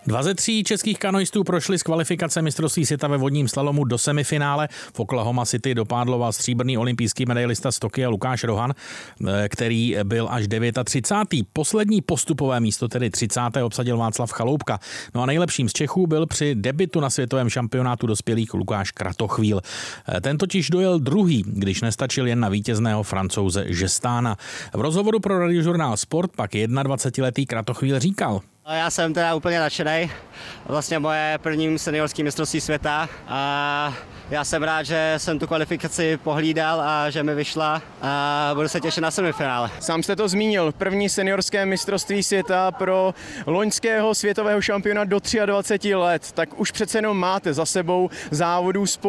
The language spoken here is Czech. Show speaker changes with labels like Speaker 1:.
Speaker 1: 2 ze 3 českých kanoistů prošli z kvalifikace mistrovství světa ve vodním slalomu do semifinále. V Oklahoma City dopádloval stříbrný olympijský medailista z Tokia Lukáš Rohan, který byl až 39. Poslední postupové místo, tedy 30. obsadil Václav Chaloupka. No a nejlepším z Čechů byl při debutu na světovém šampionátu dospělých Lukáš Kratochvíl. Ten totiž dojel druhý, když nestačil jen na vítězného Francouze Žestána. V rozhovoru pro radiožurnál Sport pak 21letý Kratochvíl říkal:
Speaker 2: Já jsem teda úplně nadšenej. Vlastně moje první seniorské mistrovství světa a já jsem rád, že jsem tu kvalifikaci pohlídal a že mi vyšla a budu se těšit na semifinále.
Speaker 3: Sám jste to zmínil, první seniorské mistrovství světa pro loňského světového šampiona do 23 let, tak už přece jenom máte za sebou závodů